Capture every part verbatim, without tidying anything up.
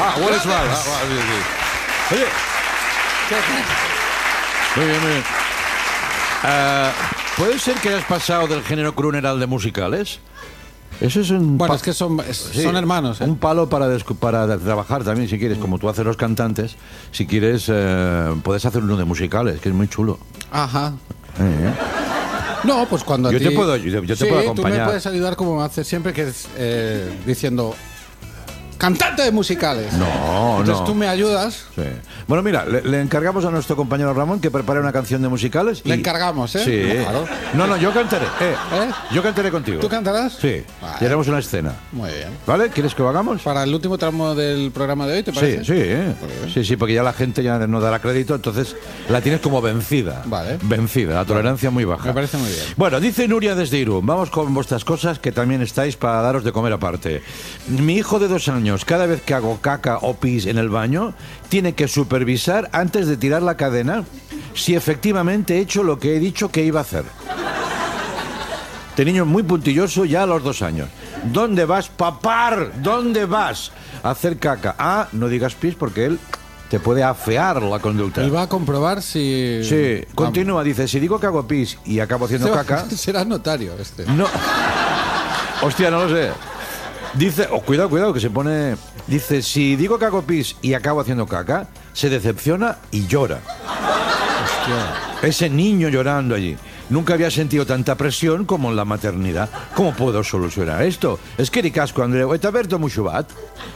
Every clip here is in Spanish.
Ah, Wallace Rice. Ah, ah, sí, sí. Oye. Muy bien, muy bien. Uh, ¿Puede ser que hayas pasado del género crooner al de musicales? Eso es un bueno, pa- es que son, es, sí, son hermanos. ¿eh? Un palo para, descu- para trabajar también, si quieres, como tú haces los cantantes. Si quieres, eh, puedes hacer uno de musicales, que es muy chulo. Ajá. Eh, No, pues cuando a Yo ti... te puedo- yo- yo te sí, puedo tú acompañar. me puedes ayudar como haces siempre, que es eh, diciendo... Cantante de musicales. No, Entonces no. tú me ayudas. Sí. Bueno, mira, le, le encargamos a nuestro compañero Ramón que prepare una canción de musicales. Y... Le encargamos, ¿eh? Sí. Claro. No, no, yo cantaré. Eh, ¿Eh? Yo cantaré contigo. ¿Tú cantarás? Sí. Vale. Y haremos una escena. Muy bien. ¿Vale? ¿Quieres que lo hagamos? Para el último tramo del programa de hoy, ¿te Sí, parece? sí, eh. sí, sí, porque ya la gente ya no dará crédito, entonces la tienes como vencida. Vale. Vencida, la tolerancia muy baja. Me parece muy bien. Bueno, dice Nuria desde Irún, vamos con vuestras cosas que también estáis para daros de comer aparte. Mi hijo de dos años, cada vez que hago caca o pis en el baño, tiene que supervisar antes de tirar la cadena si efectivamente he hecho lo que he dicho que iba a hacer. Este niño es muy puntilloso ya a los dos años. ¿Dónde vas, papar? ¿Dónde vas? A hacer caca. Ah, no digas pis porque él te puede afear la conducta. Él va a comprobar si... Sí, continúa, dice, si digo que hago pis y acabo haciendo Vamos. caca... Será notario este. No. Hostia, no lo sé. Dice, oh, cuidado, cuidado, que se pone... Dice, si digo que hago pis y acabo haciendo caca, se decepciona y llora. Hostia. Ese niño llorando allí. Nunca había sentido tanta presión como en la maternidad. ¿Cómo puedo solucionar esto? Es que ricasco, Andreu. Et averto muchubat.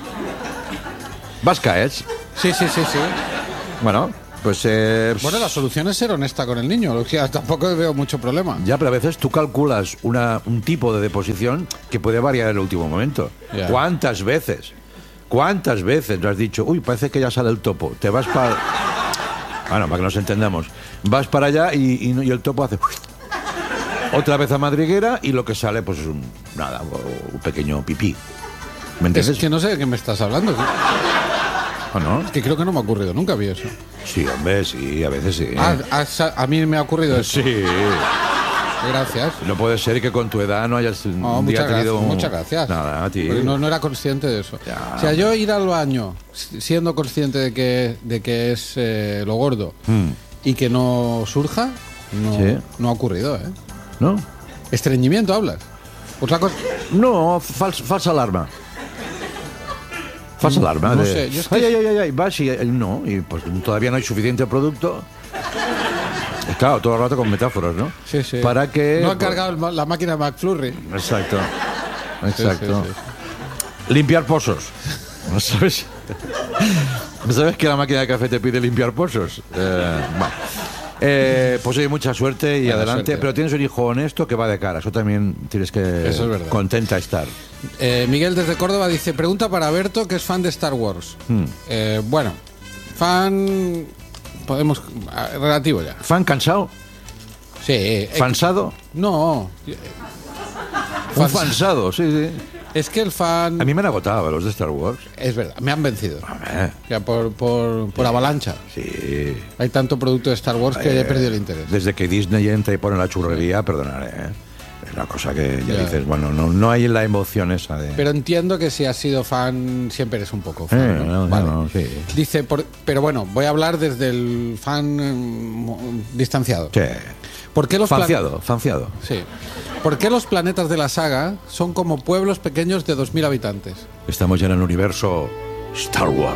Vas caets. Sí, sí, sí, sí. Bueno, pues... Eh, Bueno, la solución es ser honesta con el niño. O sea, tampoco veo mucho problema. Ya, pero a veces tú calculas una, un tipo de deposición que puede variar en el último momento. Ya. ¿Cuántas veces? ¿Cuántas veces le has dicho, uy, parece que ya sale el topo? Te vas para... Bueno, para que nos entendamos. Vas para allá y, y, y el topo hace... Otra vez a madriguera y lo que sale, pues es un... Nada, un pequeño pipí. ¿Me entiendes? Es que no sé de qué me estás hablando. ¿O no? Es que creo que no me ha ocurrido nunca, vi eso. Sí, hombre, sí, a veces sí. Ah, a, a mí me ha ocurrido eso. Sí. Gracias. No puede ser que con tu edad no hayas un No, día muchas tenido... gracias, un- muchas gracias. Nada, a ti. Porque no, no era consciente de eso. Ya. O sea, yo ir al baño siendo consciente de que, de que es eh, lo gordo Mm. y que no surja, no, Sí. no ha ocurrido, ¿eh? ¿No? Estreñimiento, hablas. Otra cosa... No, fals- falsa alarma. Falsa alarma. no de, sé, yo es que- Ay, ay, ay, ay, ay, vas y eh, no, y pues todavía no hay suficiente producto. Claro, todo el rato con metáforas, ¿no? Sí, sí. Para que... No han cargado el ma- la máquina de McFlurry. Exacto. Exacto. Sí, sí, Limpiar pozos. ¿No sabes? ¿No sabes que la máquina de café te pide limpiar pozos? Eh, bueno. Eh, pues oye, mucha suerte y Buena adelante. suerte. Pero tienes un hijo honesto que va de cara. Eso también tienes que... Eso es verdad. Contenta estar. Eh, Miguel desde Córdoba dice, pregunta para Berto, que es fan de Star Wars. Hmm. Eh, bueno, fan... Podemos... ah, relativo ya. ¿Fan cansado? Sí. eh, ¿Fansado? No. Un Fans- fansado, sí, sí. Es que el fan... A mí me han agotado los de Star Wars. Es verdad, me han vencido. Eh, O sea, por, por, por avalancha. sí. Hay tanto producto de Star Wars que Eh, he perdido el interés. Desde que Disney entra y pone la churrería, perdonaré, ¿eh? Es una cosa que ya Ya. dices, bueno, no, no hay la emoción esa de... Pero entiendo que si has sido fan, siempre eres un poco Eh, fan. ¿no? no, Vale. no, sí. Dice, por- pero bueno, voy a hablar desde el fan eh, mo- distanciado. Sí. ¿Por qué los plan- Fanciado, fanciado. Sí. ¿Por qué los planetas de la saga son como pueblos pequeños de dos mil habitantes? Estamos ya en el universo Star Wars.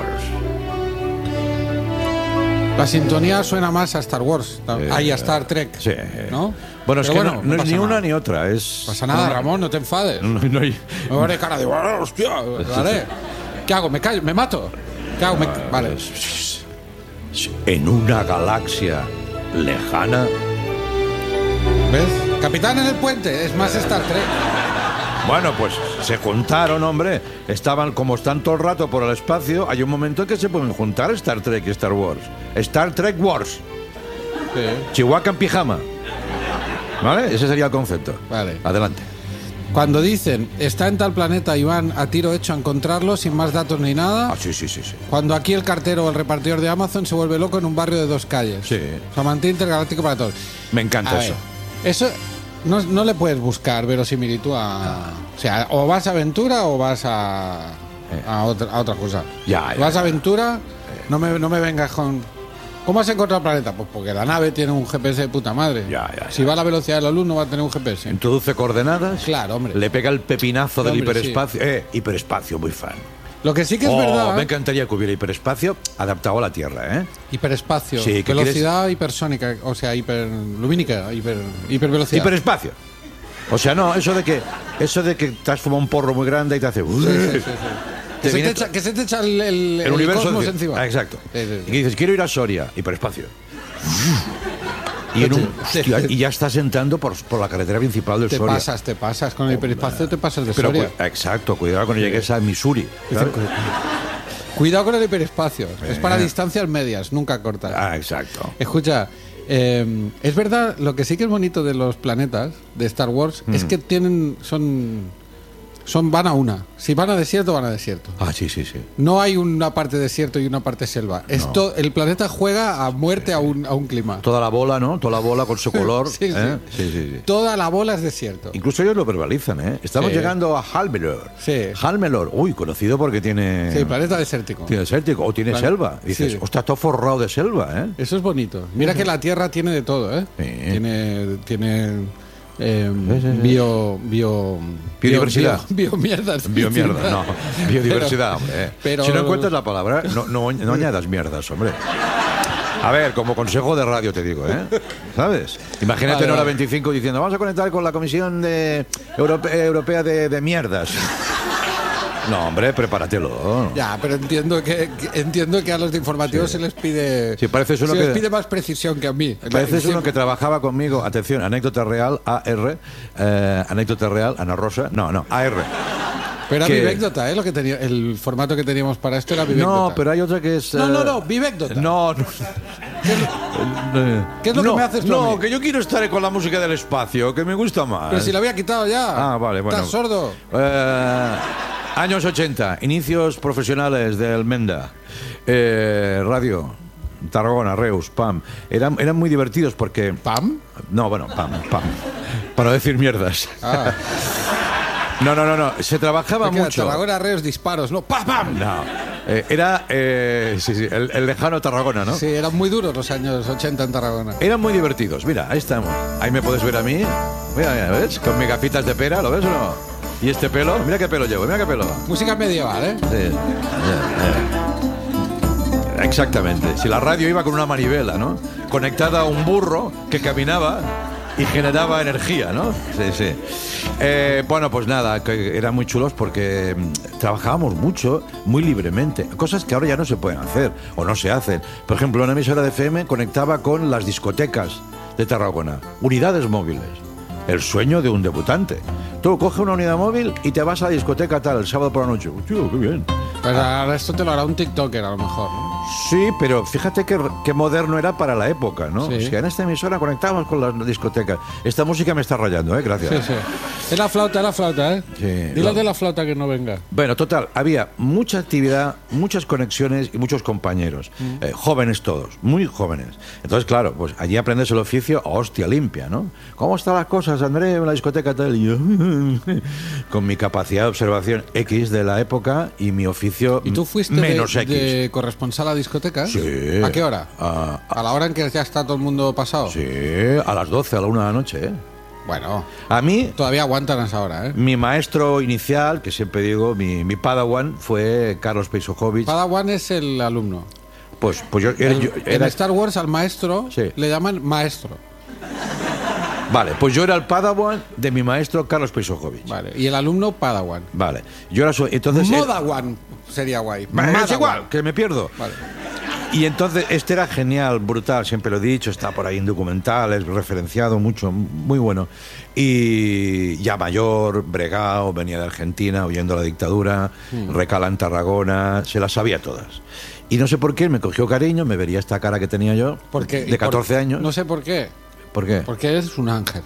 La sintonía suena más a Star Wars, Eh, ahí a Star Trek, Sí. ¿no? Bueno, es Pero que bueno, no, no es pasa ni nada. una ni otra, es... No pasa nada, Ramón, no te enfades. No, no hay... Me haré cara de, "Ah, hostia, lo haré". ¿Qué hago? ¿Me callo? ¿Me mato? ¿Qué hago? Me- Vale. En una galaxia lejana... ¿Ves? Capitán en el puente, es más Star Trek. Bueno, pues se juntaron, hombre. Estaban, como están todo el rato por el espacio, hay un momento en que se pueden juntar Star Trek y Star Wars. Star Trek Wars. Sí. Chihuahua en pijama. ¿Vale? Ese sería el concepto. Vale. Adelante. Cuando dicen, está en tal planeta y van a tiro hecho a encontrarlo sin más datos ni nada. Ah, sí, sí, sí, sí. Cuando aquí el cartero o el repartidor de Amazon se vuelve loco en un barrio de dos calles. Sí. O sea, mantiene intergaláctico para todos. Me encanta A eso. ver, eso no, no le puedes buscar verosimilitud a... O sea, o vas a aventura o vas a... Eh. a, otra, a otra cosa. Ya, ya, Vas ya. a aventura, no me, no me vengas con... ¿Cómo has encontrado el planeta? Pues porque la nave tiene un G P S de puta madre. Ya, ya, ya. Si va a la velocidad de la luz no va a tener un G P S. Introduce coordenadas. Claro, hombre. Le pega el pepinazo del Hombre, hiperespacio. Eh, hiperespacio, muy fan. Lo que sí que es Oh, verdad... me encantaría que hubiera hiperespacio adaptado a la Tierra, ¿eh? Hiperespacio, Sí, ¿qué velocidad hipersónica, o sea, hiperlumínica, hiper, hipervelocidad. Hiperespacio. O sea, no, eso de que eso de que te has fumado un porro muy grande y te hace... Sí, sí, sí, sí. Te Que, se viene te echa, que se te echa el, el, el universo cosmos enci- encima. Ah, exacto. Sí, sí, sí. Y que dices, quiero ir a Soria, hiperespacio. Y, en un, hostia, y ya estás entrando por, por la carretera principal del Te Soria. pasas, te pasas. Con el hiperespacio te pasas de Pero, Soria. cu- exacto, cuidado cuando llegues a Missouri. ¿sabes? Cuidado con el hiperespacio. Es para Eh. distancias medias, nunca cortas. Ah, exacto. Escucha, eh, es verdad, lo que sí que es bonito de los planetas de Star Wars Mm. es que tienen, son, son, van a una. Si van a desierto, van a desierto. Ah, sí, sí, sí. No hay una parte desierto y una parte selva. Esto, el planeta juega a muerte a un, a un clima. Toda la bola, ¿no? Toda la bola con su color. Sí, sí. ¿eh? Sí, sí, sí. Toda la bola es desierto. Incluso ellos lo verbalizan, ¿eh? Estamos Sí. llegando a Halmelor. Sí. Halmelor, uy, conocido porque tiene... Sí, planeta desértico. Tiene desértico o tiene Plan- selva. Y dices, Sí. ostras, todo forrado de selva, ¿eh? Eso es bonito. Mira que la Tierra tiene de todo, ¿eh? Sí. Tiene, tiene eh, Sí, sí, sí. bio, bio, Biodiversidad. Bio, bio mierdas. Biomierda, no. Biodiversidad, Pero- hombre. eh. pero- Si no encuentras la palabra, no, no, no añadas mierdas, hombre. A ver, como consejo de radio te digo, ¿eh? ¿Sabes? Imagínate Vale, en hora vale. veinticinco diciendo, vamos a conectar con la Comisión de Europe- Europea de, de Mierdas. No, hombre, prepáratelo. Ya, pero entiendo que, que- entiendo que a los de informativos se les pide Sí, pareces uno se que- les pide más precisión que a mí. Pareces Sí, uno que trabajaba conmigo, atención, anécdota real, A R, eh, anécdota real, Ana Rosa, no, no, A R. Pero era que- Vivécdota, ¿eh? Lo que tenía, el formato que teníamos para esto era Vivécdota. No, pero hay otra que es... No, eh, no, no, Vivécdota. No, no. ¿Qué es lo que No, me haces tú a No, mí? que yo quiero estar con la música del espacio, que me gusta más. Pero si la había quitado ya. Ah, vale, bueno. ¿Estás sordo? Eh, años ochenta, inicios profesionales del Menda. Eh, radio, Tarragona, Reus, Pam. Eran, eran muy divertidos porque... ¿Pam? No, bueno, Pam, Pam. Para no decir mierdas. Ah, No, no, no, no. Se trabajaba que era mucho. Tarragona, Reos, disparos, ¿no? ¡Pam, pam! No. Eh, era, eh, sí, sí, el, el lejano Tarragona, ¿no? Sí, eran muy duros los años ochenta en Tarragona. Eran muy divertidos. Mira, ahí estamos. Ahí me puedes ver a mí. Mira, mira, ¿ves? Con mis gafitas de pera, ¿lo ves o no? Y este pelo, mira qué pelo llevo, mira qué pelo. Música medieval, ¿eh? Sí. Ya, ya. Exactamente. Si la radio iba con una manivela, ¿no? Conectada a un burro que caminaba y generaba energía, ¿no? Sí, sí. Eh, bueno, pues nada, que eran muy chulos porque mm, trabajábamos mucho, muy libremente. Cosas que ahora ya no se pueden hacer o no se hacen. Por ejemplo, una emisora de F M conectaba con las discotecas de Tarragona, unidades móviles. El sueño de un debutante. Tú coges una unidad móvil y te vas a la discoteca tal, el sábado por la noche. Tío, qué bien. Pero ahora esto te lo hará un TikToker a lo mejor, ¿no? Sí, pero fíjate qué, qué moderno era para la época, ¿no? Sí. O sea, en esta emisora conectábamos con las discotecas. Esta música me está rayando, ¿eh? Gracias. Sí, sí. Es la flauta, es la flauta, ¿eh? Sí. Dile de la flauta que no venga. Bueno, total, había mucha actividad, muchas conexiones y muchos compañeros. Eh, jóvenes todos, muy jóvenes. Entonces, claro, pues allí aprendes el oficio a hostia limpia, ¿no? ¿Cómo están las cosas, André, en la discoteca tal? Y yo, con mi capacidad de observación X de la época y mi oficio ¿Y tú fuiste menos de, X. de corresponsal a discotecas? Sí. ¿A qué hora? A- ¿A la hora en que ya está todo el mundo pasado? Sí, a las doce, a la una de la noche, ¿eh? Bueno, A mí, todavía aguantan a esa hora, ¿eh? mi maestro inicial, que siempre digo, mi, mi padawan, fue Carlos Peisojovic. Padawan es el alumno. Pues, pues yo, era, El- yo en era- Star Wars al maestro Sí. le llaman maestro. Vale, pues yo era el padawan de mi maestro Carlos Peisojovic. Vale. Y el alumno Padawan. Vale, yo era su... Entonces, eh, Modawan sería guay. Vale, es Madawan. igual, que me pierdo. Vale. Y entonces, este era genial, brutal, siempre lo he dicho, está por ahí en documentales, referenciado mucho, muy bueno. Y ya mayor, bregao, venía de Argentina, huyendo la dictadura, recala en Tarragona, se las sabía todas. Y no sé por qué, me cogió cariño, me vería esta cara que tenía yo, Porque, de catorce por- años. No sé por qué. ¿Por qué? Porque eres un ángel.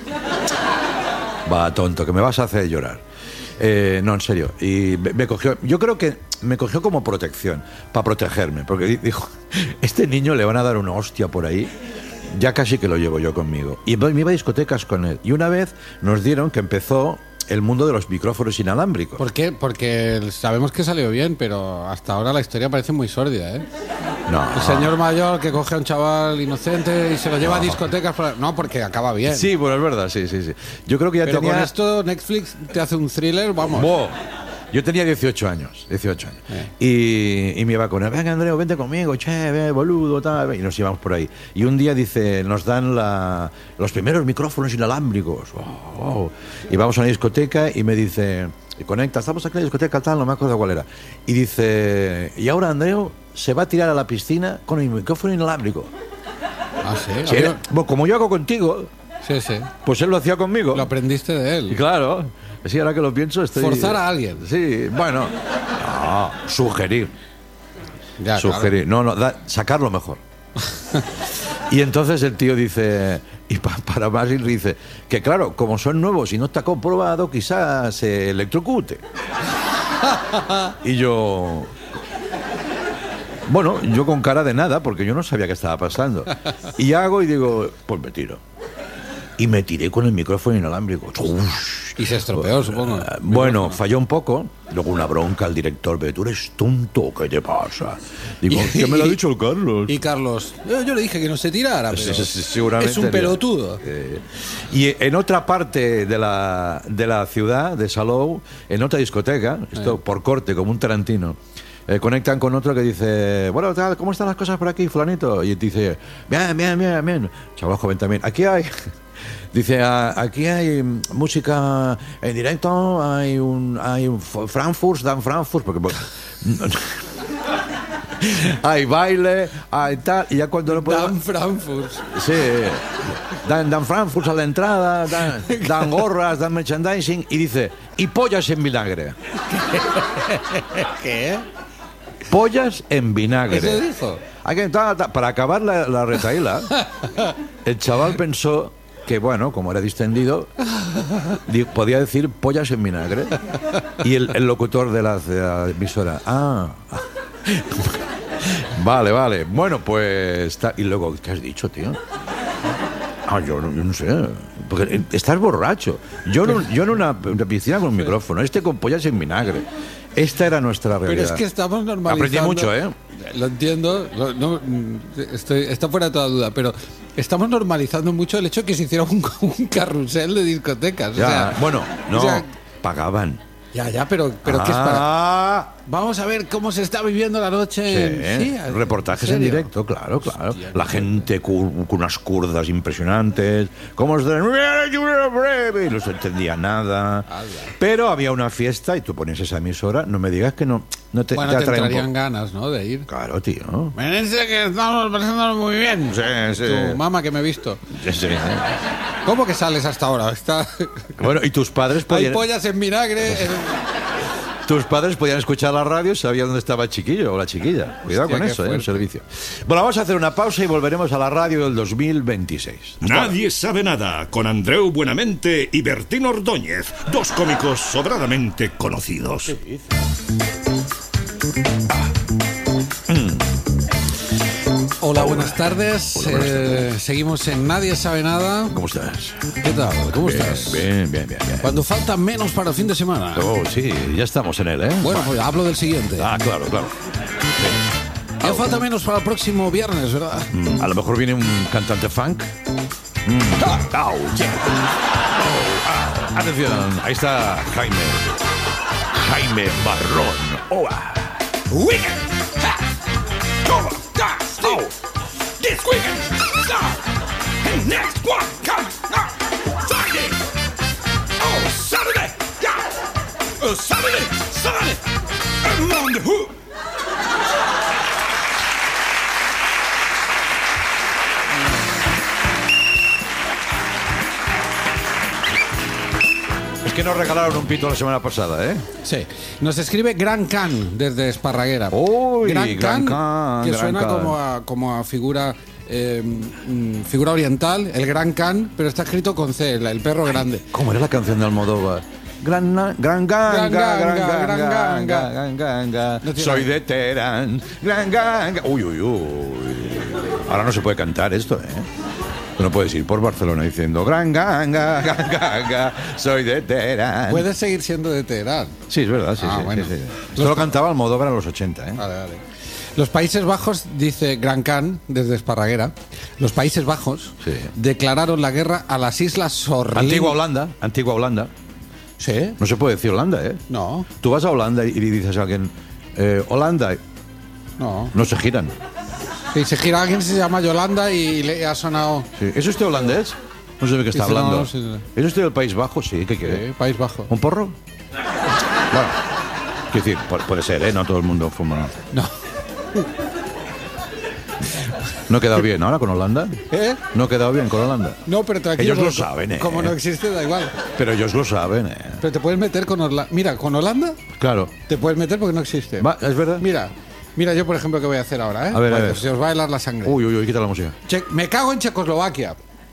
Va, tonto, que me vas a hacer llorar. Eh, no, en serio. Y me, me cogió, yo creo que me cogió como protección, para protegerme, porque di- dijo, este niño le van a dar una hostia por ahí, ya casi que lo llevo yo conmigo. Y me iba a discotecas con él. Y una vez nos dieron que empezó el mundo de los micrófonos inalámbricos. ¿Por qué? Porque sabemos que salió bien, pero hasta ahora la historia parece muy sórdida, ¿eh? No. El señor mayor que coge a un chaval inocente y se lo lleva No. a discotecas. Para... No, porque acaba bien. Sí, bueno, es verdad, sí, sí, sí. Yo creo que ya pero tenía... con esto Netflix te hace un thriller, vamos. Bo. Yo tenía dieciocho años, dieciocho años. Eh. Y, y me iba con él, venga Andreu, vente conmigo, che, ve, boludo, tal. Y nos íbamos por ahí. Y un día dice, nos dan la, los primeros micrófonos inalámbricos. Oh, oh. Y vamos a una discoteca y me dice, y conecta, estamos aquí en la discoteca tal, no me acuerdo cuál era. Y dice, y ahora Andreu se va a tirar a la piscina con el micrófono inalámbrico. Ah, sí. Sí, Había- era- bueno, como yo hago contigo, Sí, sí. pues él lo hacía conmigo. Lo aprendiste de él. Y claro, sí, ahora que lo pienso estoy... Forzar a alguien. Sí, bueno, no, sugerir, Ya, sugerir, no, no, da- sacarlo mejor. Y entonces el tío dice, y pa- para más y dice, que claro, como son nuevos y no está comprobado, quizás se electrocute. Y yo... Bueno, yo con cara de nada, porque yo no sabía qué estaba pasando. Y hago y digo, pues me tiro. Y me tiré con el micrófono inalámbrico. Ush. Y se estropeó, supongo. Eh, Bueno, falló un poco. Luego una bronca al director. Pero tú eres tonto, ¿qué te pasa? Digo, Y- ¿qué me lo ha dicho el Carlos? Y Carlos, yo, yo le dije que no se tirara, pero Sí, sí, sí, seguramente es un haría. pelotudo. Eh, y en otra parte de la, de la ciudad, de Salou, en otra discoteca, esto por corte, como un Tarantino, eh, conectan con otro que dice, bueno, tal, ¿cómo están las cosas por aquí, fulanito? Y dice, bien, bien, bien, bien. Chaval joven también. Aquí hay... Dice, "a- aquí hay mm, música en directo, hay un, hay un F- Frankfurt, Dan Frankfurt, porque... bueno, hay baile, hay tal, y ya cuando no puedo... Dan Frankfurt. Sí, dan, dan Frankfurt a la entrada, dan, dan gorras, dan merchandising, y dice, y pollas en vinagre. ¿Qué? Pollas en vinagre. ¿Eso dijo? Hay que- ta- ta- Para acabar la, la retaíla, el chaval pensó que, bueno, como era distendido, di- podía decir pollas en vinagre. Y el, el locutor de la, de la emisora, ah, vale, vale. Bueno, pues... ta- Y luego, ¿qué has dicho, tío? Ah, yo no, yo no sé. Porque estás borracho. Yo, no, yo en una, una piscina con un micrófono, este con pollas en vinagre. Esta era nuestra realidad. Pero es que estamos normalizando. Aprendí mucho, ¿eh? Lo entiendo, lo- no, mm, estoy, está fuera de toda duda, pero estamos normalizando mucho el hecho de que se hiciera un, un carrusel de discotecas. o Ya, sea, bueno, no, o sea, pagaban. ya, ya, pero, pero ¿qué es para? Ah, Vamos a ver cómo se está viviendo la noche. sí, en- reportajes en serio? directo, claro, claro. Hostia, La no. gente cu- con unas curdas impresionantes, cómo se y no se entendía nada. Pero había una fiesta y tú ponías esa emisora, no me digas que no, no te, Bueno, te te atrae un entrarían poco. ganas, ¿no? De ir. Claro, tío. Venense que estamos pasándolo muy bien. Sí, sí. Tu mamá que me he visto. Sí, sí. ¿Cómo que sales hasta ahora? Está... Bueno, y tus padres Hay podían, pollas en vinagre. en- tus padres podían escuchar la radio y sabían dónde estaba el chiquillo o la chiquilla. Cuidado Hostia, con qué eso, ¿eh? El fuerte. servicio. Bueno, vamos a hacer una pausa y volveremos a la radio del dos mil veintiséis. Nadie sabe nada, con Andreu Buenamente y Bertín Ordóñez, dos cómicos sobradamente conocidos. Hola, buenas tardes. Hola, buenas Eh, seguimos en Nadie Sabe Nada. ¿Cómo estás? ¿Qué tal? ¿Cómo Bien, estás? Bien, bien, bien, bien. Cuando falta menos para el fin de semana. Oh, sí, ya estamos en él, ¿eh? Bueno, pues hablo del siguiente. Ah, claro, claro. Ya falta menos para el próximo viernes, ¿verdad? Mm, a lo mejor viene un cantante funk. Mm. Au, yeah. Oh, ah. Atención, ahí está Jaime. Jaime Barrón. Oh, ah. Weekend! Ha! Go! Da! Steve! This weekend! Start! And next one coming up! Friday! Oh, Saturday! Yeah! Uh, Saturday! Sunday! And Monday! Who? Es que nos regalaron un pito la semana pasada, ¿eh? Sí. Nos escribe Gran Can desde Esparraguera. Uy, Gran Gran Can, Can, que Gran suena Can. como a, como a figura eh, mm, figura oriental, el Gran Can, pero está escrito con C, el, el perro grande. ¿Cómo era la canción de Almodóvar? Gran, na- gran ganga, Gran gran ganga, ganga, gran ganga. gran ganga. No tiene- Soy de Terán, gran ganga. Uy, uy, uy. Ahora no se puede cantar esto, ¿eh? No puedes ir por Barcelona diciendo gran ganga, ganga, ganga, soy de Teherán. Puedes seguir siendo de Teherán. Sí, es verdad, sí, Ah, sí, bueno. sí, sí. Esto lo cantaba Almodóvar en los ochenta, ¿eh? Vale, vale. Los Países Bajos, dice Gran Can, desde Esparraguera, los Países Bajos Sí. declararon la guerra a las Islas Sorling. Antigua Holanda, antigua Holanda. ¿Sí? No se puede decir Holanda, ¿eh? No, Tú vas a Holanda y le dices a alguien, eh, Holanda, no. no se giran. Y se gira alguien, se llama Yolanda y le ha sonado... Sí. ¿Es usted holandés? No sé de qué está Dice, no, hablando. no, sí, sí. ¿Es usted del País Bajo? Sí, ¿qué quiere? Eh, País Bajo. ¿Un porro? Bueno, quiero decir, pu- puede ser, ¿eh? No todo el mundo fuma. No. ¿No he quedado bien ahora con Holanda? ¿Eh? ¿No he quedado bien con Holanda? No, pero tranquilo. Ellos lo como- saben, ¿eh? Como no existe, da igual. Pero ellos lo saben, ¿eh? Pero te puedes meter con Holanda. Mira, con Holanda Claro. te puedes meter porque no existe. Va, ¿es verdad? Mira, mira yo, por ejemplo, qué voy a hacer ahora, ¿eh? A ver, a Vale, ver. pues se os va a helar la sangre. Uy, uy, uy, quita la música. Che- me cago en Checoslovaquia.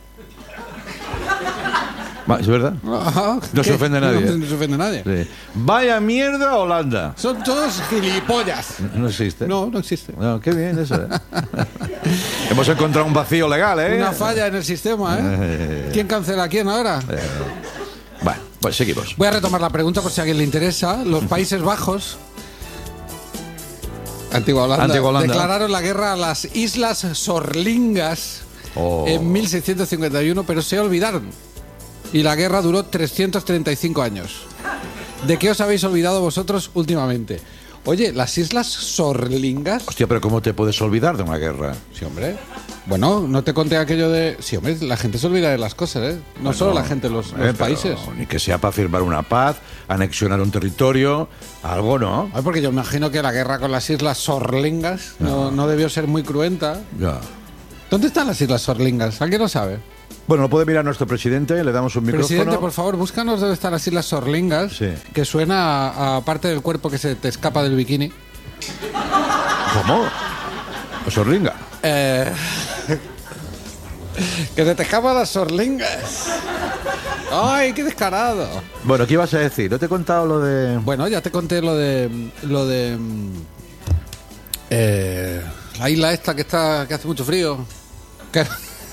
Va, ¿es verdad? Ajá. No se ¿Qué? ofende nadie. No, no se ofende nadie. Sí. Vaya mierda Holanda. Son todos gilipollas. No existe. No, no existe. No, qué bien eso, ¿eh? Hemos encontrado un vacío legal, ¿eh? Una falla en el sistema, ¿eh? ¿Quién cancela a quién ahora? Bueno, pues seguimos. Voy a retomar la pregunta por si a alguien le interesa. Los Países Bajos, Antigua Holanda, Antigua Holanda. declararon la guerra a las Islas Sorlingas Oh. en mil seiscientos cincuenta y uno, pero se olvidaron. Y la guerra duró trescientos treinta y cinco años. ¿De qué os habéis olvidado vosotros últimamente? Oye, las Islas Sorlingas... Hostia, pero ¿cómo te puedes olvidar de una guerra? Sí, hombre. Bueno, no te conté aquello de... Sí, hombre, la gente se olvida de las cosas, ¿eh? No Bueno, solo la gente, los, los eh, pero países. Ni que sea para firmar una paz, anexionar un territorio, algo, ¿no? Ay, porque yo imagino que la guerra con las Islas Sorlingas no, no debió ser muy cruenta. Ya. ¿Dónde están las Islas Sorlingas? ¿Alguien lo sabe? Bueno, lo puede mirar nuestro presidente, le damos un micrófono. Presidente, por favor, búscanos dónde están las Islas Sorlingas, Sí. que suena a, a parte del cuerpo que se te escapa del bikini. ¿Cómo? Sorlinga. Eh, que se te escapan las Sorlingas. ¡Ay, qué descarado! Bueno, ¿qué ibas a decir? ¿No te he contado lo de...? Bueno, ya te conté lo de... Lo de... mm, eh, la isla esta que está que hace mucho frío. Que-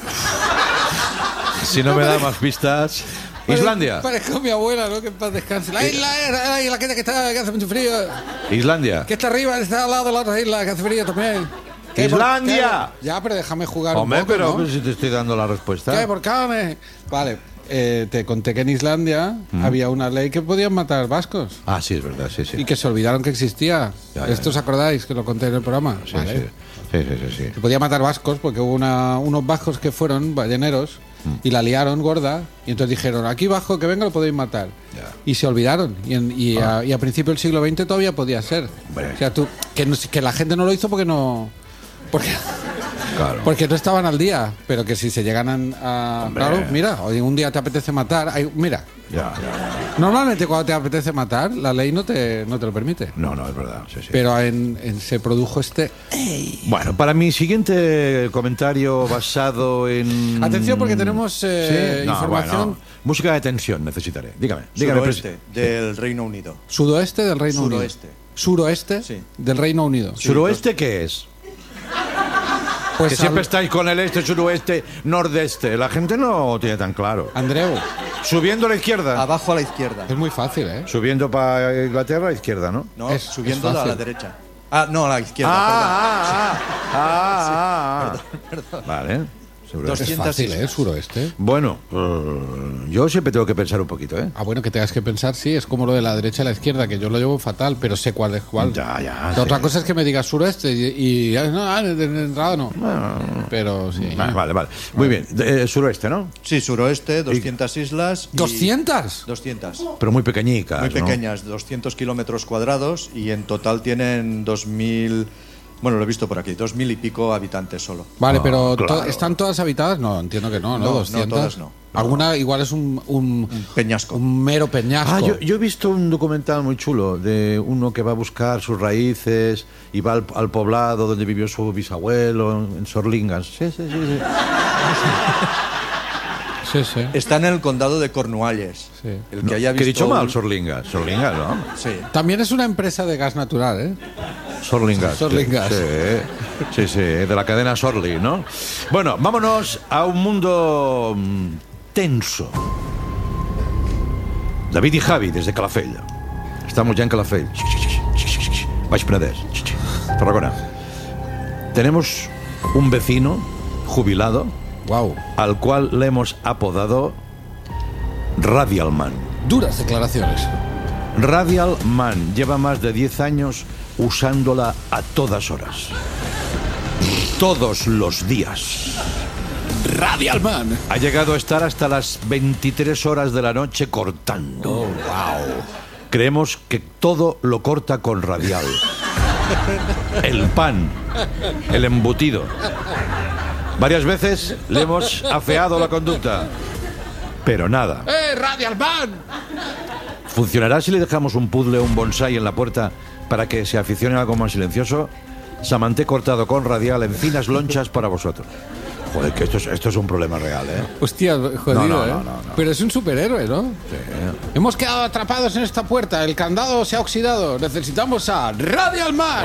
Si no me da más pistas... Islandia. Parezco mi abuela, ¿no? Que en paz descanse. La isla, la isla que está que hace mucho frío. Islandia. Que está arriba, está al lado de la otra isla que hace frío también. ¿Qué ¡Islandia! por- qué? Ya, pero déjame jugar Hombre, un poco, pero ¿no? pues, si te estoy dando la respuesta. ¿Qué volcanes? Vale, eh, te conté que en Islandia había una ley que podían matar vascos. Ah, sí, es verdad, sí, sí. Y que se olvidaron que existía. Ya, ya, ¿Esto os ya. acordáis que lo conté en el programa? Sí, Vale. sí. Sí, sí, sí, sí. Se podía matar vascos porque hubo una- unos vascos que fueron balleneros y la liaron gorda y entonces dijeron, aquí bajo que venga lo podéis matar. Ya. Y se olvidaron. Y, en- y a, y a principios del siglo veinte todavía podía ser. Hombre. O sea, tú, que, no- que la gente no lo hizo porque no... Porque, Claro. porque no estaban al día, pero que si se llegan a... Hombre. Claro, mira, hoy un día te apetece matar. hay- mira, Ya, ya. normalmente cuando te apetece matar, la ley no te, no te lo permite. No, no, es verdad. Sí, sí. Pero en, en- se produjo este... Bueno, para mi siguiente comentario basado en... Atención porque tenemos eh, ¿Sí? No, información... bueno, música de tensión necesitaré. Dígame. Dígame Suroeste presi- del Reino Unido. Sudoeste del Reino Suroeste. Unido. Suroeste Sí. del Reino Unido. ¿Suroeste qué es? Pues Que siempre al- estáis con el este, suroeste, nordeste. La gente no tiene tan claro. Andreu, Subiendo a la izquierda. Abajo a la izquierda. es muy fácil, ¿eh? Subiendo para Inglaterra a la izquierda, ¿no? No, Es- subiendo es a fácil. la derecha. Ah, no, a la izquierda. Ah, ah, ah, ah, ah. Vale. Suroeste. Es doscientas fácil, ¿eh? islas. Suroeste. Bueno, eh, yo siempre tengo que pensar un poquito, ¿eh? Ah, bueno, que tengas que pensar, sí, es como lo de la derecha y la izquierda, que yo lo llevo fatal, pero sé cuál es cuál. Ya, ya, La sí. Otra cosa es que me digas suroeste y, y ah, no, ah, de, de entrada no. Pero sí. Vale, vale, vale. Muy bien. De- eh, suroeste, ¿no? Sí, suroeste, doscientas islas. y- ¿doscientas? doscientas. Pero muy pequeñicas, Muy ¿no? pequeñas, doscientos kilómetros cuadrados y en total tienen dos mil. Bueno, lo he visto por aquí, dos mil y pico habitantes solo. Vale, Ah, pero to- claro. ¿están todas habitadas? No, entiendo que no, ¿no? No, no, doscientas. todas no. Alguna igual es un, un, Peñasco. un mero peñasco. Ah, yo, yo he visto un documental muy chulo de uno que va a buscar sus raíces y va al, al poblado donde vivió su bisabuelo, en Sorlingas. Sí, sí, sí. sí. Sí, sí. Está en el condado de Cornualles. Sí. El que haya Que he visto dicho mal, un- Sorlingas. Sorlingas, ¿no? Sí. También es una empresa de gas natural, ¿eh? Sorling Gas. Sorling Gas. Sí, sí, sí, de la cadena Sorling, ¿no? Bueno, vámonos a un mundo mm, tenso. David y Javi, desde Calafell. Estamos ya en Calafell. Baix Penedès. Tarragona. Tenemos un vecino jubilado, Wow. al cual le hemos apodado Radial Man. Duras declaraciones. Radial Man lleva más de diez años usándola a todas horas. Todos los días. Radial Man. Ha llegado a estar hasta las veintitrés horas de la noche cortando. Oh, wow. Creemos que todo lo corta con Radial. El pan, el embutido. Varias veces le hemos afeado la conducta, pero nada. ¡Eh, Radial Man! ¿Funcionará si le dejamos un puzzle o un bonsai en la puerta para que se aficione a algo más silencioso? Samanté cortado con Radial en finas lonchas para vosotros. Joder, que esto es, esto es un problema real, ¿eh? Hostia, jodido, No, no, ¿eh? no, no, no. Pero es un superhéroe, ¿no? Sí. Hemos quedado atrapados en esta puerta. El candado se ha oxidado. Necesitamos a Radial Man.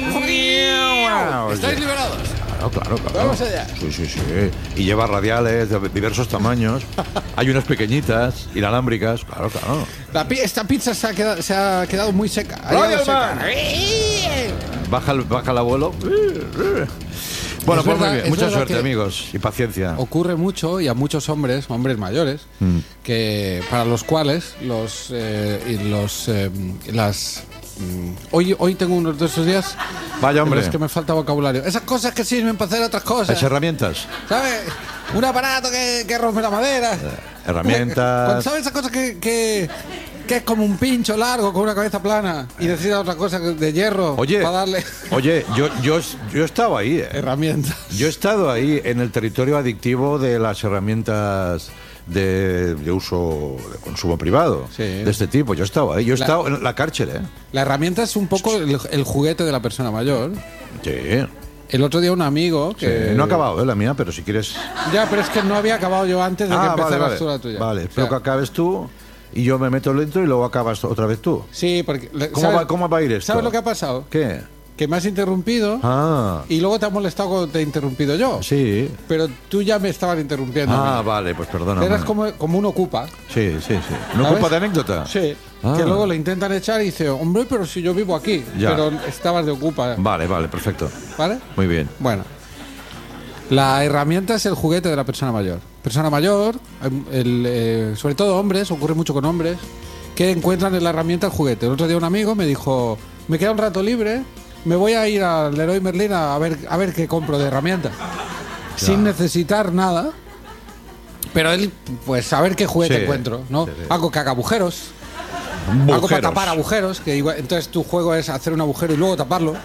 ¿Estáis liberados? Claro, claro, claro. Vamos allá. Sí, sí, sí. Y lleva radiales de diversos tamaños. Hay unas pequeñitas, inalámbricas. Claro, claro. La pi- esta pizza se ha quedado, se ha quedado muy seca. Ha Radial llegado seca. Man. Baja el, baja el abuelo. Bueno, Es pues verdad, muy bien. es Mucha verdad suerte, que- amigos. Y paciencia. Ocurre mucho y a muchos hombres, hombres mayores, Mm. que para los cuales los eh, y los eh, las mm, hoy hoy tengo unos de esos días. Vaya, hombre. pero es que me falta vocabulario. Esas cosas que sirven para hacer otras cosas. Las herramientas. ¿Sabes? Un aparato que, que rompe la madera. herramientas. Cuando ¿sabes esa cosa que, que, que es como un pincho largo con una cabeza plana y necesita otra cosa de hierro Oye, para darle oye, yo, yo, yo he estado ahí, ¿eh? herramientas? Yo he estado ahí en el territorio adictivo de las herramientas de, de uso, de consumo privado, Sí. de este tipo. Yo he estado ahí. Yo he La- estado en la cárcel, ¿eh? La herramienta es un poco el, el juguete de la persona mayor. Sí. El otro día un amigo que... Sí, no ha acabado, ¿eh? La mía, pero si quieres... Ya, pero es que no había acabado yo antes de que Ah, vale, empezaras vale. tú la tuya. Vale, O espero sea, que acabes tú y yo me meto dentro y luego acabas otra vez tú. Sí, porque... ¿Cómo ¿sabes- va, cómo va a ir esto? ¿Sabes lo que ha pasado? ¿Qué? Que me has interrumpido Ah, y luego te ha molestado cuando te he interrumpido yo. sí. Pero tú ya me estabas interrumpiendo. Ah, a mí. vale, pues perdona. Eras como, como un ocupa. Sí, sí, sí. ¿No ¿Sabes? ocupa de anécdota? Sí. Ah. Que luego le intentan echar y dice, hombre, pero si yo vivo aquí. Ya. Pero estabas de ocupa. Vale, vale, perfecto. ¿Vale? Muy bien. Bueno. La herramienta es el juguete de la persona mayor. Persona mayor, el, eh, sobre todo hombres, ocurre mucho con hombres, que encuentran en la herramienta el juguete. El otro día un amigo me dijo, me queda un rato libre, me voy a ir al Leroy Merlin a ver, a ver qué compro de herramienta. Sin necesitar nada. Pero él, pues a ver qué juguete Sí, encuentro, ¿no? sí, sí. Algo que haga agujeros. Algo para Bujeros. tapar agujeros, que igual- entonces tu juego es hacer un agujero y luego taparlo.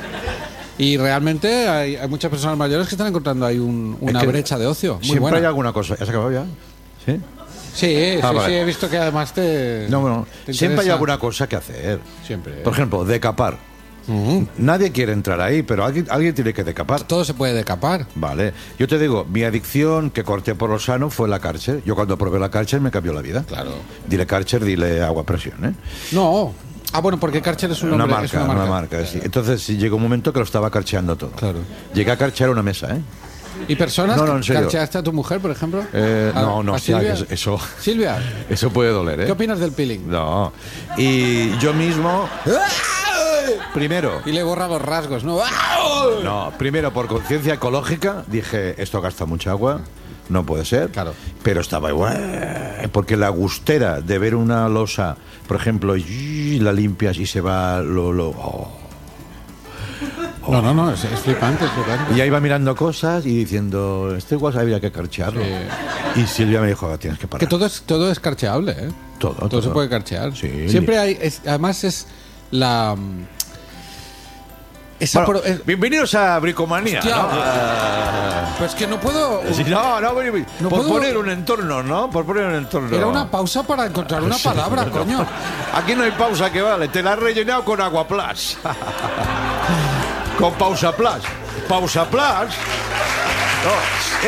Y realmente hay, hay muchas personas mayores que están encontrando ahí un- una Es que brecha de ocio. Muy Siempre buena. hay alguna cosa. ¿Has acabado ya? ¿Sí? Sí, sí, Ah, vale. sí, he visto que además te. No, bueno, te siempre hay interesa. alguna cosa que hacer. Siempre. Por ejemplo, decapar. Nadie quiere entrar ahí, pero alguien, alguien tiene que decapar. Todo se puede decapar. Vale. Yo te digo, mi adicción que corté por lo sano fue la cárcel. Yo cuando probé la cárcel me cambió la vida. Claro. Dile cárcel, dile agua a presión, ¿eh? No. Ah, bueno, porque Karcher es un Una nombre, marca, es una una marca. marca, sí. Entonces sí, llegó un momento que lo estaba carcheando todo. Claro. Llegué a carchear una mesa, ¿eh? ¿Y personas No, no, en que serio. carcheaste a tu mujer, por ejemplo? Eh, ¿A- no, no, a hostia, Silvia? que eso, Silvia, eso puede doler, ¿eh? ¿qué opinas del peeling? No. Y yo mismo, primero, Y le borra los rasgos, ¿no? no, primero por conciencia ecológica dije, esto gasta mucha agua, no puede ser. Claro. Pero estaba igual, porque la gustera de ver una losa, por ejemplo, y la limpias y se va lo... lo oh. No, no, no, es, es flipante, es flipante. Y ahí iba mirando cosas y diciendo, esto igual habría que carchearlo. Y Silvia me dijo, tienes que parar. Que todo es, todo es carcheable, ¿eh? Todo, Todo, todo. se puede carchear. Sí. Siempre hay. es- además, es la. mm, Esa Bueno, pro- es- bienvenidos a Bricomanía. Hostia, ¿no? Ah, Pero es que no puedo. sí, no, no, voy- voy- No por puedo- poner un entorno, ¿no? Por poner un entorno. Era una pausa para encontrar una palabra, coño. Aquí no hay pausa que vale, te la has rellenado con Agua Plus. Con Pausa Plus. Pausa Plus. No, sí.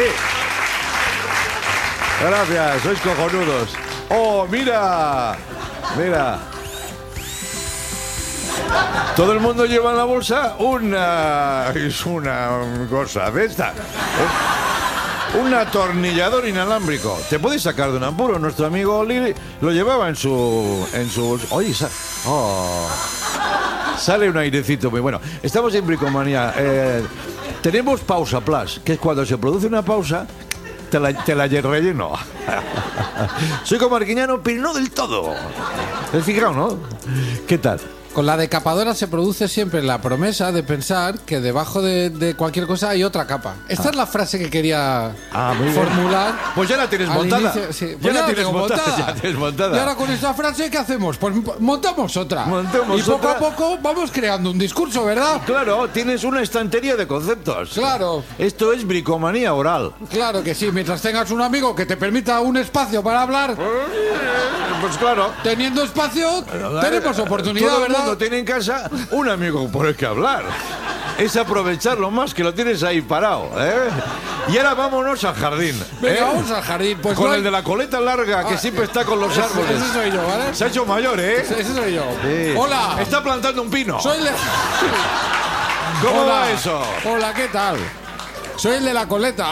Gracias, sois cojonudos. Oh, mira. Mira. Todo el mundo lleva en la bolsa una... es una cosa de esta. Un atornillador inalámbrico. Te puedes sacar de un apuro. Nuestro amigo Lili lo llevaba en su... en su bolsa. Oye, sa- oh. Sale un airecito muy bueno. Estamos en Bricomanía. Eh, tenemos pausa plus, que es cuando se produce una pausa, te la, te la relleno. Soy como Arguiñano, pero no del todo. ¿Te has fijado, no? ¿Qué tal? Con la decapadora se produce siempre la promesa de pensar que debajo de, de cualquier cosa hay otra capa. Esta Ah. es la frase que quería Ah, muy bien. formular. Pues ya la tienes al montada. inicio, sí. Ya Pues la ya tienes tengo montada. Ya tienes montada. Y ahora con esta frase, ¿qué hacemos? Pues montamos otra. Montamos y poco otra. a poco vamos creando un discurso, ¿verdad? Claro, tienes una estantería de conceptos. Claro. Esto es bricomanía oral. Claro que sí, mientras tengas un amigo que te permita un espacio para hablar, Pues claro. teniendo espacio, tenemos oportunidad, Todo el ¿verdad? mundo tiene en casa un amigo por el que hablar. Es aprovecharlo más, que lo tienes ahí parado, ¿eh? Y ahora vámonos al jardín. Venga, ¿eh? vamos al jardín. Pues Con no el hay- de la coleta larga, que Ah, siempre está con los ese- árboles. Ese soy yo, ¿vale? Se ha hecho mayor, ¿eh? Ese ese soy yo. Sí. Hola. Está plantando un pino. Soy el de... ¿Cómo Hola. va eso? Hola, ¿qué tal? Soy el de la coleta.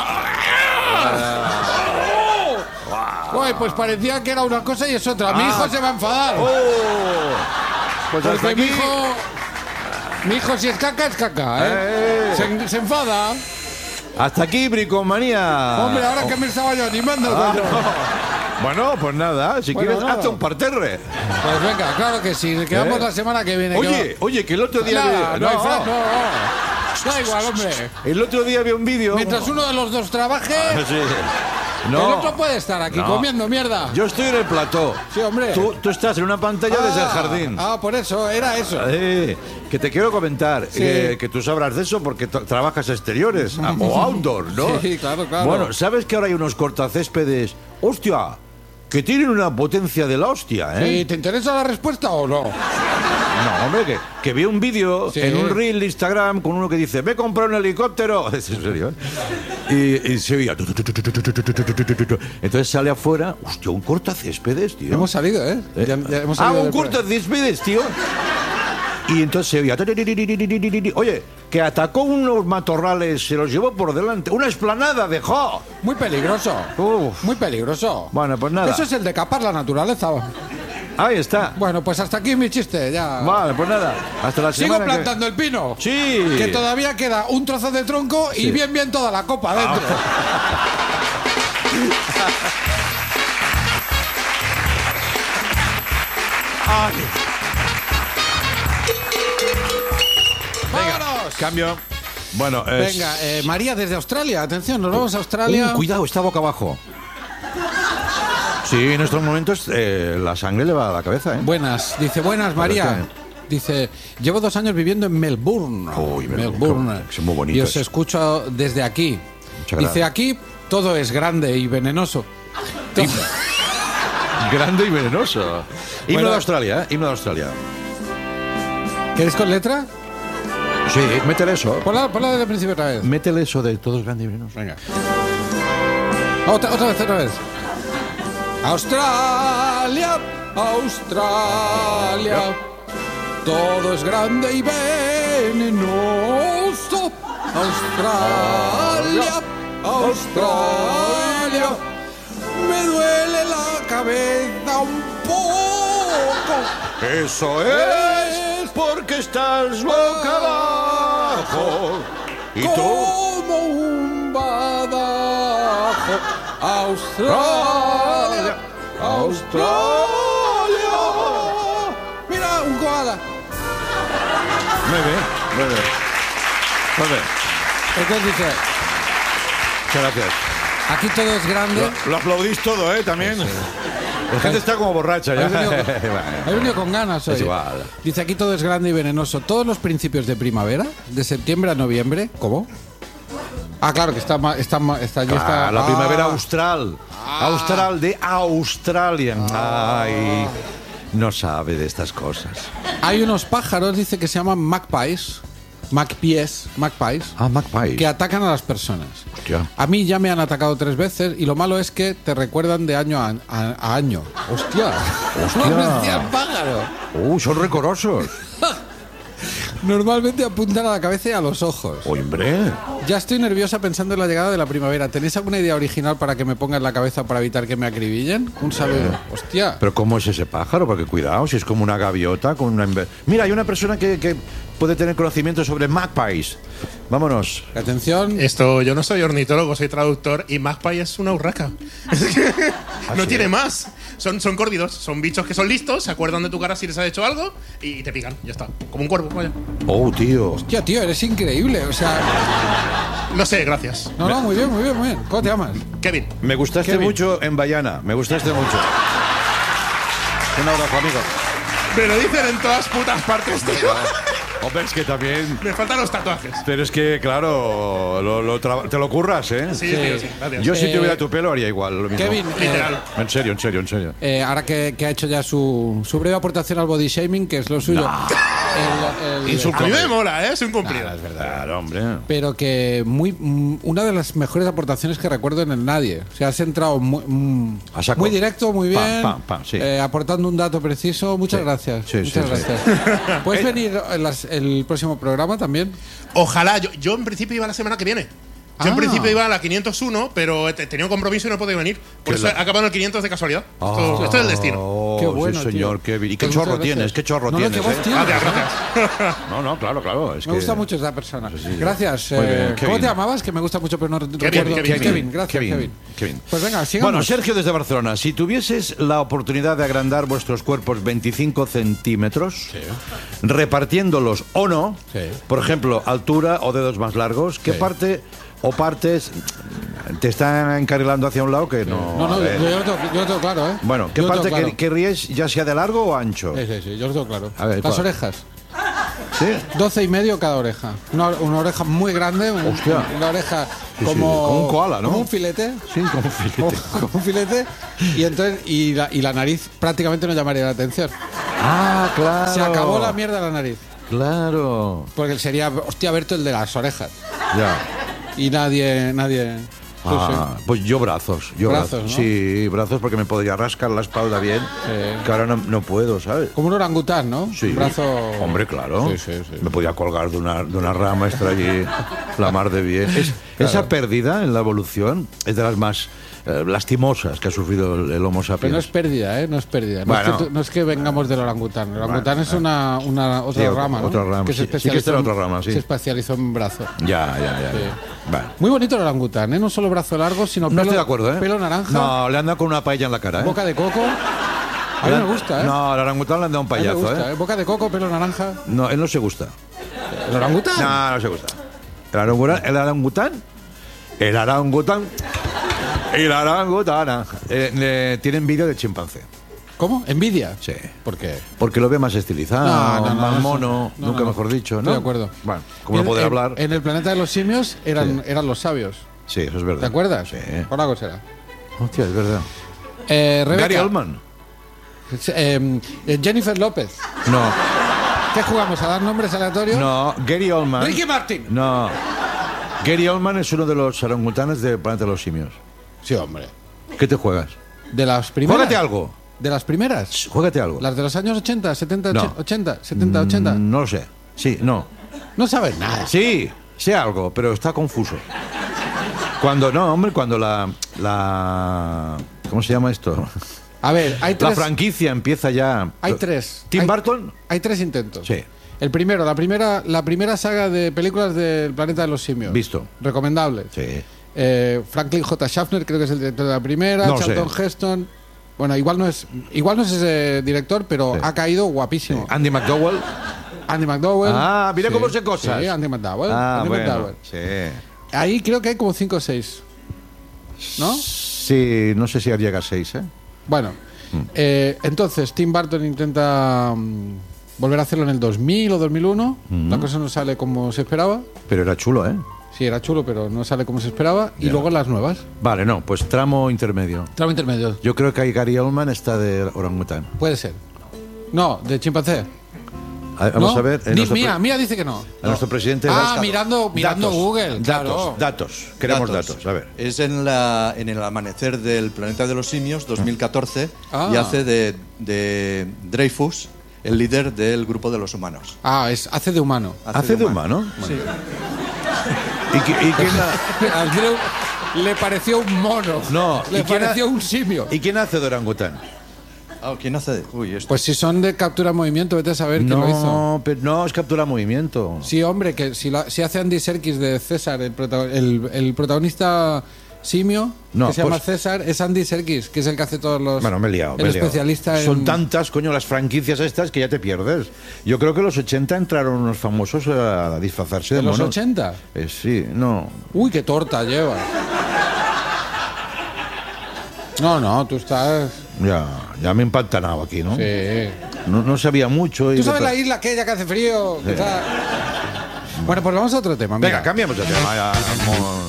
Uy, pues parecía que era una cosa y es otra. Mi Ah. hijo se va a enfadar. Oh. Pues hasta Porque mi aquí. hijo... Mi hijo si es caca, es caca, ¿eh? Eh. Se, se enfada. Hasta aquí, bricomanía. Hombre, ahora que me estaba yo animando. Ah, coño. no. Bueno, pues nada, si Bueno, quieres, nada. hazte un parterre. Pues venga, claro que sí. Quedamos ¿Eh? la semana que viene. que Oye, oye, que el otro va- día... Nada, vi- no, hay fra- no, no. Da igual, hombre. El otro día vi un vídeo... Mientras uno de los dos trabaje, Sí. el No, otro puede estar aquí No. comiendo mierda. yo estoy en el plató. Sí, hombre. Tú, tú estás en una pantalla desde el Ah, jardín. Ah, por eso, era eso. Eh, que te quiero comentar, Sí. eh, que tú sabrás de eso porque tra- trabajas exteriores ah, o outdoor, ¿no? Sí, claro, claro. Bueno, ¿sabes que ahora hay unos cortacéspedes? ¡Hostia! Que tienen una potencia de la hostia, ¿eh? Sí, ¿te interesa la respuesta o no? No, hombre, que, que vi un vídeo Sí. en un reel de Instagram con uno que dice, me he comprado un helicóptero. Es en serio, ¿eh? Y, y se oía. tu, tu, tu, tu, tu, tu, tu, tu, tu, tu, tu, tu. Entonces sale afuera, hostia, un cortacéspedes, tío. Hemos salido, ¿eh? Eh, Ya- ya hemos ah, salido un del- cortacéspedes, tío. Y entonces se oía. Oye, que atacó unos matorrales, se los llevó por delante. Una explanada dejó. Muy peligroso. Uf. Muy peligroso. Bueno, pues nada. Eso es el de capar la naturaleza. Ahí está. Bueno, pues hasta aquí mi chiste, ya. Vale, pues nada. Hasta la Sigo semana que- plantando el pino. Sí. Que todavía queda un trozo de tronco y Sí. bien, bien toda la copa dentro. ¡Vámonos! Cambio. Bueno, es... Venga, eh, María desde Australia. Atención, nos vamos a Australia. Uh, cuidado, está boca abajo. Sí, en estos momentos eh, la sangre le va a la cabeza, ¿eh? Buenas, dice, buenas María. está. Dice, llevo dos años viviendo en Melbourne. Uy, Melbourne, que son muy bonitos. Y os escucho desde aquí. Muchas Dice, gracias. aquí todo es grande y venenoso. Todo- Grande y venenoso. Himno Bueno. de Australia, ¿eh? Himno de Australia. ¿Queréis con letra? Sí, métele eso. Ponla, ponla desde el principio otra vez. Métele eso de todo es grande y venenoso. Venga. Otra, otra vez, otra vez. Australia, Australia, todo es grande y venenoso. Australia, Australia, me duele la cabeza un poco. Eso es porque estás boca abajo. Y tú... Como un badajo. Australia, Australia. Mira, un koala. Muy bien, muy bien. Muy bien. Entonces dice, Muchas gracias. aquí todo es grande. Lo, lo aplaudís todo, ¿eh? También. La gente está como borracha ya. He venido, Bueno. he venido con ganas hoy. Es igual. Dice, aquí todo es grande y venenoso. Todos los principios de primavera, de septiembre a noviembre, ¿cómo? Ah, claro, que está ma- está ma- está, ya está. Ah, la ah. primavera austral. Austral de Australia. Ay, no sabe de estas cosas. Hay unos pájaros, dice, que se llaman magpies. Magpies, magpies. Ah, magpie. Que atacan a las personas. Hostia. A mí ya me han atacado tres veces y lo malo es que te recuerdan de año a, a- a año. ¡Hostia! Hostia. ¡No me decían pájaro! Uh, son recorosos. Normalmente apuntan a la cabeza y a los ojos. Hombre. Ya estoy nerviosa pensando en la llegada de la primavera. ¿Tenéis alguna idea original para que me ponga en la cabeza para evitar que me acribillen? Un saludo. Hostia. Pero ¿cómo es ese pájaro? Porque cuidado, si es como una gaviota con una... inve- Mira, hay una persona que, que puede tener conocimiento sobre magpies. Vámonos. Atención. Esto, yo no soy ornitólogo, soy traductor y magpie es una urraca. no ¿sí? tiene más. Son, son córvidos, son bichos que son listos, se acuerdan de tu cara si les has hecho algo y te pican, ya está. Como un cuervo, vaya. Oh, tío. Hostia, tío, eres increíble. O sea, No sé, gracias. no, no, muy bien, muy bien, muy bien. ¿Cómo te llamas? Kevin. Me gustaste Kevin. mucho en Bayana. Me gustaste mucho. Un abrazo, amigo. Me lo dicen en todas putas partes, tío. Hombre, es que también... Me faltan los tatuajes. Pero es que, claro, lo- lo tra- te lo curras, ¿eh? Sí, tío, sí, gracias. Yo si Eh, tuviera tu pelo haría igual, lo mismo. Kevin, eh, Literal. En serio, en serio, en serio. eh, ahora que, que ha hecho ya su, su breve aportación al body shaming, que es lo suyo. El- el- Insulto. A mí me mola, ¿eh? Es un cumplido. Nada, es verdad. Claro, hombre. Pero que muy mm, una de las mejores aportaciones que recuerdo en el Nadie. O sea, has entrado muy, mm, A saco. muy directo, muy Pam, bien, pam, pam, sí. eh, aportando un dato preciso. Muchas Sí. gracias. Sí, Muchas sí, sí. gracias. ¿Puedes venir en las- el próximo programa también? Ojalá, yo, yo en principio iba la semana que viene. Yo en Ah. principio iba a la quinientos uno, pero he te- tenía un compromiso y no he podido venir. Por Qué eso he la- acabado en el quinientos de casualidad. Esto, esto es el destino. Oh, Qué bueno, sí, señor, tío. Kevin. ¿Y qué Pues chorro muchas gracias. tienes? ¿Qué chorro No, no, tienes? qué voz eh? tienes. Gracias, gracias. No, no, claro, claro. Es Me que- gusta mucho esa persona. Sí, sí. Gracias. Muy eh, bien, ¿Cómo Kevin. te llamabas? Que me gusta mucho, pero no recuerdo. Kevin, Kevin, gracias, Kevin, Kevin. Kevin. Pues venga, sigamos. Bueno, Sergio desde Barcelona, si tuvieses la oportunidad de agrandar vuestros cuerpos veinticinco centímetros, repartiéndolos o no, Sí. por ejemplo, altura o dedos más largos, ¿qué Sí. parte o partes te están encarrilando hacia un lado que no? No, no, a yo, ver. yo lo tengo, yo lo tengo claro, ¿eh? Bueno, ¿qué Yo lo parte tengo claro. quer- querríais, ya sea de largo o ancho? Sí, sí, sí, yo lo tengo claro. A ver, Las ¿cuál? orejas. ¿Sí? doce y medio cada oreja. Una, una oreja muy grande, un- Hostia. una oreja Sí, sí, como, como un koala, ¿no? Como un filete. Sí, como un filete. Como, como un filete. Y entonces y la, y la nariz prácticamente no llamaría la atención. Ah, claro. Se acabó la mierda de la nariz. Claro. Porque sería, hostia, Berto, el de las orejas. Ya. Y nadie, nadie. tú Ah, sí. pues yo brazos, yo Brazos, brazos. ¿no? Sí, brazos porque me podría rascar la espalda bien, Sí. que ahora no, no puedo, ¿sabes? Como un orangután, ¿no? Sí. Un brazo. Hombre, claro. Sí, sí, sí. Me podía colgar de una, de una rama, estar allí la mar de bien. Es- Esa pérdida en la evolución es de las más eh, lastimosas que ha sufrido el, el Homo Pero no sapiens. es pérdida, ¿eh? No es pérdida. No, Bueno. es, que, tú- no es que vengamos del orangután. El orangután Bueno, es una, una otra Sí, otra- rama, ¿no? otra rama, Que sí. Sí que especializó está en en- otra rama, sí. Se especializó en brazo. Ya, ya, ya. Sí. ya. Vale. Muy bonito el orangután, ¿eh? No solo brazo largo, sino No pelo, estoy de acuerdo, ¿eh? pelo naranja, No, le han dado con una paella en la cara, ¿eh? boca de coco. A mí Le me han- gusta, ¿eh? No, al orangután le han dado un A mí me payazo, gusta, ¿eh? ¿eh? Boca de coco, pelo naranja. No, él no se gusta. ¿El orangután? No, no se gusta. El orangután, el orangután, el orangután, el orangutana, eh, le- tiene envidia de chimpancé. ¿Cómo? ¿Envidia? Sí. ¿Por qué? Porque lo ve más estilizado, No, no, no, más eso- mono, no, nunca no, no. mejor dicho, ¿no? Estoy de acuerdo. Bueno, como no En- poder en- hablar. En el planeta de los simios eran, eran los sabios. Sí, eso es verdad. ¿Te acuerdas? Sí. Por algo será. Hostia, es verdad. Eh, Rebeca, Gary Oldman. eh, eh, Jennifer López. No, ¿Qué jugamos? ¿A dar nombres aleatorios? no, Gary Oldman. Ricky Martin. No. Gary Oldman es uno de los orangutanes de Planeta de los Simios. Sí, hombre. ¿Qué te juegas? De las primeras. Juégate algo. De las primeras. Juégate algo. Las de los años ochenta, setenta, No. ochenta, setenta, ochenta. Mm, No lo sé. Sí, no. No sabes nada. Sí, sé algo, pero está confuso. Cuando, no, hombre, cuando la, la... ¿Cómo se llama esto? A ver, hay La tres. franquicia empieza ya... Hay tres. ¿Tim Hay- Burton? Hay tres intentos. Sí. El primero, la primera, la primera saga de películas del Planeta de los Simios. Visto. Recomendable. Sí. Eh, Franklin J. Schaffner creo que es el director de la primera. No Charlton sé. Heston. Bueno, igual no es, igual no es ese director, pero Sí. ha caído guapísimo. Andy McDowell. Andy McDowell. Ah, mira Sí, cómo sé cosas. Sí, Andy McDowell. Ah, Andy bueno. McDowell. Sí. Ahí creo que hay como cinco o seis. ¿No? Sí, no sé si llega a seis, ¿eh? Bueno, Mm. eh, entonces Tim Burton intenta mm, volver a hacerlo en el dos mil o dos mil uno. Mm. La cosa no sale como se esperaba. Pero era chulo, ¿eh? Sí, era chulo, pero no sale como se esperaba. Y Ya. luego las nuevas. Vale, no, pues tramo intermedio. Tramo intermedio. Yo creo que ahí Gary Oldman está de orangután. Puede ser. No, de chimpancé. A- Vamos ¿No? a ver. Ni- nuestro mía, pre- mía dice que no. a nuestro presidente. Ah, Datos. mirando, mirando Datos, Google. Datos, Claro. datos. Queremos datos. A ver. Es en, la, en el amanecer del planeta de los simios, dos mil catorce, Ah. y hace de, de Dreyfus el líder del grupo de los humanos. Ah, es, hace de humano. ¿Hace de humano? Sí. ¿Y, qui- y quién ha- Al Andreu le pareció un mono. No, le ¿y quién ha- pareció un simio. ¿Y quién hace de orangután? Ah, ¿quién hace? Uy, esto. Pues si son de captura movimiento, vete a saber quién lo hizo. No, pero no, es captura movimiento. Sí, hombre, que si, la- si hace Andy Serkis de César, el, prota- el, el protagonista simio, No, que se llama pues- César, es Andy Serkis, que es el que hace todos los... Bueno, me he liado. El me he liado. especialista en... Son tantas, coño, las franquicias estas que ya te pierdes. Yo creo que en los ochenta entraron unos famosos a disfrazarse de, ¿De los monos. ochenta? Eh, sí, no. Uy, qué torta lleva. No, no, tú estás... Ya, ya me he empantanado aquí, ¿no? Sí. No, no sabía mucho. y ¿Tú de sabes to- la isla aquella que hace frío? Que está- Bueno, pues vamos a otro tema. mira. Venga, cambiamos de tema. ya, vamos.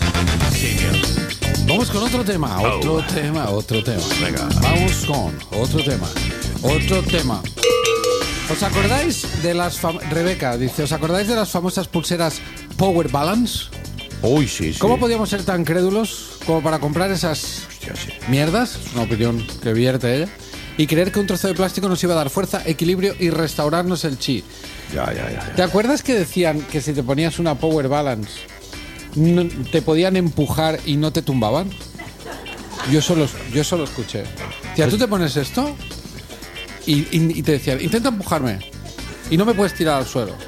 Vamos con otro tema, otro tema, otro tema. Venga. Vamos con otro tema, otro tema. ¿Os acordáis de las fam- Rebeca dice, ¿os acordáis de las famosas pulseras Power Balance? Uy, sí, sí. ¿Cómo podíamos ser tan crédulos como para comprar esas Hostia, sí. mierdas? Es una opinión que vierte ella. Y creer que un trozo de plástico nos iba a dar fuerza, equilibrio y restaurarnos el chi. Ya, ya, ya. ¿Te acuerdas que decían que si te ponías una Power Balance no- te podían empujar y no te tumbaban? Yo solo, yo solo escuché. Tía, tú te pones esto y, y- y te decían, intenta empujarme y no me puedes tirar al suelo.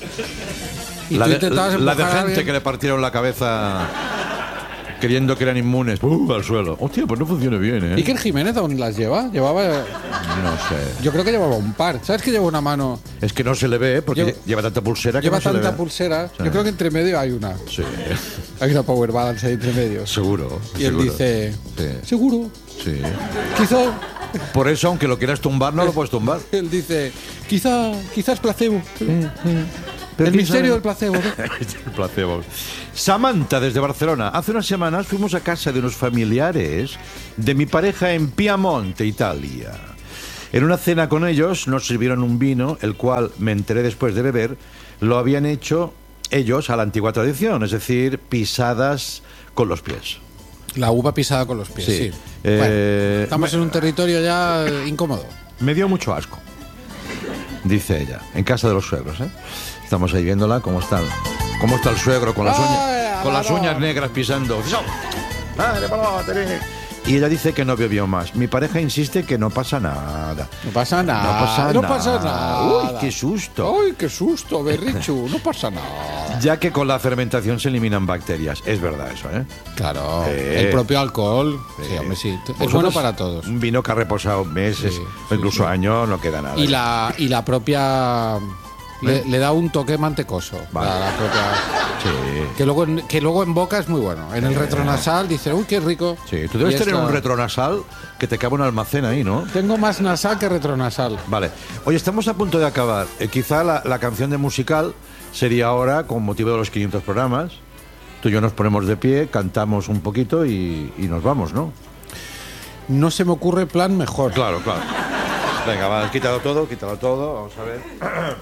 Y La tú de, intentabas la de empujar a gente alguien. que le partieron la cabeza creyendo que eran inmunes. ¡Pum! Al suelo. Hostia, pues no funciona bien, ¿eh? Iker Jiménez aún las lleva. Llevaba, No sé. yo creo que llevaba un par. ¿Sabes que lleva una mano? Es que no se le ve, ¿eh? Porque Lleva- lleva tanta pulsera que Lleva no se le tanta ve. pulsera. Sí. Yo creo que entre medio hay una. Sí, Hay una Power Balance ahí entre medio. seguro. Y él seguro. dice, Sí. seguro, Sí. quizá. Por eso, aunque lo quieras tumbar, no lo puedes tumbar. Él dice, quizá, quizás placebo. Pero El quién misterio sabe. del placebo. ¿no? El placebo. Samantha, desde Barcelona. Hace unas semanas fuimos a casa de unos familiares de mi pareja en Piamonte, Italia. En una cena con ellos nos sirvieron un vino, el cual, me enteré después de beber, lo habían hecho ellos a la antigua tradición, es decir, pisadas con los pies. La uva pisada con los pies, Sí. sí. Eh, Bueno, estamos en un territorio ya eh, incómodo. Me dio mucho asco, dice ella, en casa de los suegros, ¿eh? Estamos ahí viéndola, cómo está, cómo está el suegro con las Ay, uñas, con las Álvaro. uñas negras pisando. Madre, paloma, te- Y ella dice que no bebió más. Mi pareja insiste que no pasa nada. No pasa nada. No pasa no nada. pasa nada. Uy, qué susto. Ay, qué susto, Berrichu. No pasa nada. Ya que con la fermentación se eliminan bacterias. Es verdad eso, ¿eh? Claro. Eh. El propio alcohol. Sí, hombre, sí. Es Vosotros, bueno para todos. Un vino que ha reposado meses Sí, o sí, incluso sí. años, no queda nada. Y la, y la propia... Le, le da un toque mantecoso. Vale. La, la propia, Sí. que, luego en, que luego en boca es muy bueno. En el retronasal dice, uy, qué rico. Sí, tú debes Y tener esto- un retronasal que te cabe un almacén ahí, ¿no? Tengo más nasal que retronasal. Vale. Oye, estamos a punto de acabar. Eh, quizá la, la canción de musical sería ahora, con motivo de los quinientos programas. Tú y yo nos ponemos de pie, cantamos un poquito y, y nos vamos, ¿no? No se me ocurre plan mejor. Claro, claro. Venga, va, quítalo todo, quítalo todo. Vamos a ver.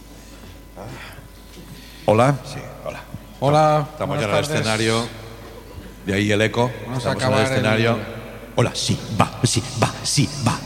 Hola. Sí, hola. Hola. Estamos buenas ya en el tardes. escenario. De ahí el eco. Vamos a Estamos en acabar el escenario. el- Hola, sí, va, sí, va, sí, va.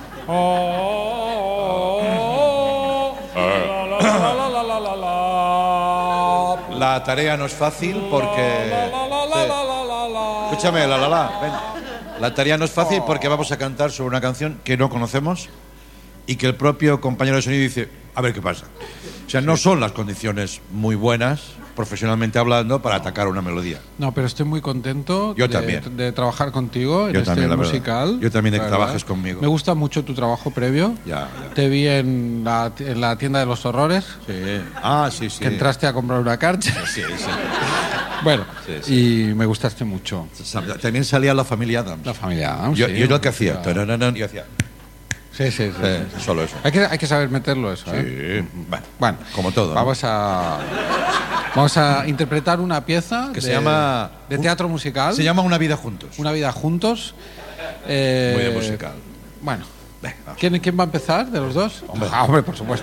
La tarea no es fácil porque... Sí. Escúchame, la la la. Ven. La tarea no es fácil porque vamos a cantar sobre una canción que no conocemos y que el propio compañero de sonido dice, a ver qué pasa. O sea, no son las condiciones muy buenas, profesionalmente hablando, para atacar una melodía. No, pero estoy muy contento Yo de, también. de trabajar contigo en Yo este también, la verdad. musical. Yo también de la que verdad. trabajes conmigo. Me gusta mucho tu trabajo previo. Ya, ya. Te vi en la, en la tienda de los horrores, Sí. Ah, sí, sí. que entraste a comprar una carcha. Sí, sí. Bueno, Sí, y me gustaste mucho. También salía la familia Adams. La familia Adams, Yo, sí. yo lo que hacía. Ya. Tarananan, Yo hacía. Sí, sí, sí. eh, sí. solo eso. Hay, que, hay que saber meterlo eso, ¿eh? Sí. Bueno, Bueno, como todo, ¿no? Vamos a, vamos a interpretar una pieza Que de, se llama- de teatro musical. se llama Una vida juntos. Una vida juntos. Eh, Muy de musical. Bueno, Venga, vamos. ¿quién, ¿quién va a empezar de los dos? Hombre. Ah, hombre, por supuesto.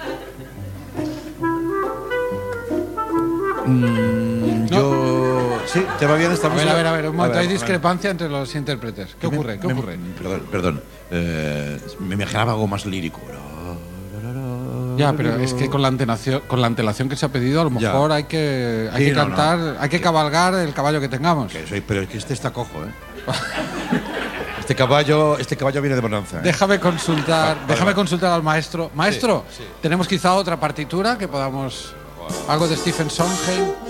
Yo Sí, ¿te va bien esta A ver, música? a ver, a ver, un momento, ver, hay a ver. discrepancia entre los intérpretes. ¿Qué ocurre? ¿Qué Me- ocurre? me- Perdón, perdón. Eh, me imaginaba algo más lírico. Ya, pero es que con la antelación, con la antelación que se ha pedido, a lo Ya. mejor hay que, hay Sí, que no, cantar, no. hay que cabalgar el caballo que tengamos. Que soy- pero es que este está cojo, ¿eh? Este caballo, este caballo viene de bonanza. ¿eh? Déjame consultar, Vale, déjame vale. consultar al maestro. Maestro, Sí, sí. tenemos quizá otra partitura que podamos, algo de Stephen Sondheim.